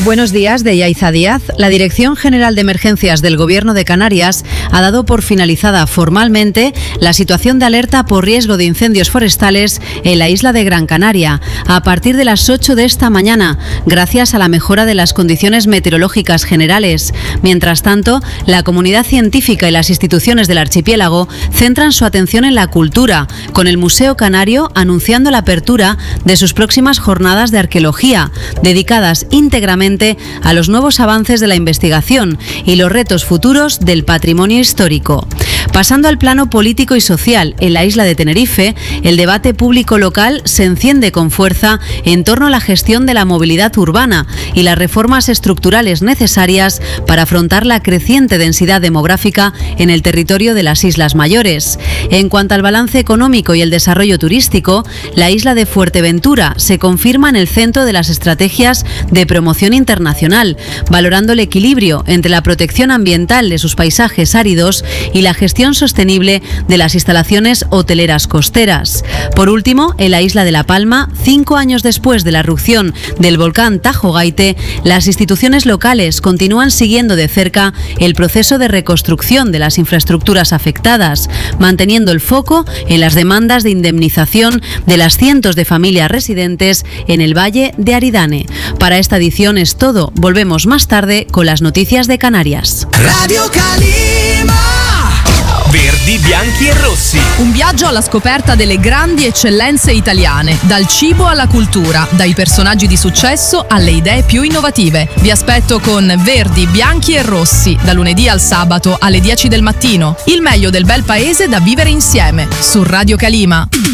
Buenos días, de Yaiza Díaz. La Dirección General de Emergencias del Gobierno de Canarias ha dado por finalizada formalmente la situación de alerta por riesgo de incendios forestales en la isla de Gran Canaria a partir de las 8 de esta mañana, gracias a la mejora de las condiciones meteorológicas generales. Mientras tanto, la comunidad científica y las instituciones del archipiélago centran su atención en la cultura, con el Museo Canario anunciando la apertura de sus próximas jornadas de arqueología, dedicadas íntegramente a los nuevos avances de la investigación y los retos futuros del patrimonio histórico. Pasando al plano político y social, en la isla de Tenerife, el debate público local se enciende con fuerza en torno a la gestión de la movilidad urbana y las reformas estructurales necesarias para afrontar la creciente densidad demográfica en el territorio de las Islas Mayores. En cuanto al balance económico y el desarrollo turístico, la isla de Fuerteventura se confirma en el centro de las estrategias de promoción internacional, valorando el equilibrio entre la protección ambiental de sus paisajes áridos y la gestión sostenible de las instalaciones hoteleras costeras. Por último, en la isla de La Palma, 5 años después de la erupción del volcán Tajo Gaite, las instituciones locales continúan siguiendo de cerca el proceso de reconstrucción de las infraestructuras afectadas, manteniendo el foco en las demandas de indemnización de las cientos de familias residentes en el Valle de Aridane. Para esta edición es todo. Volvemos más tarde con las noticias de Canarias. Radio Calima. Verdi, bianchi e rossi. Un viaggio alla scoperta delle grandi eccellenze italiane, dal cibo alla cultura, dai personaggi di successo alle idee più innovative. Vi aspetto con Verdi, bianchi e rossi, da lunedì al sabato alle 10 del mattino. Il meglio del bel paese da vivere insieme, su Radio Calima.